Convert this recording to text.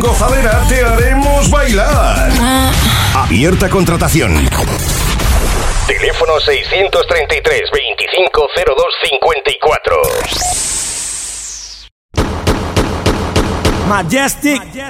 gozadera te haremos bailar. Abierta contratación. Teléfono 633 2502 54. Majestic